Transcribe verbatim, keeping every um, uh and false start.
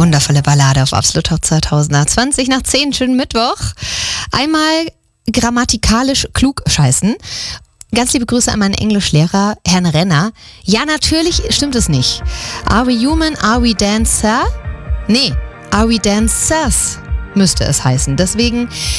wundervolle Ballade auf Absolut Top zweitausendzwanzig nach zehn, schönen Mittwoch. Einmal grammatikalisch klug scheißen. Ganz liebe Grüße an meinen Englischlehrer, Herrn Renner. Ja, natürlich stimmt es nicht. Are we human? Are we dancer? Nee, are we dancers? Müsste es heißen. Deswegen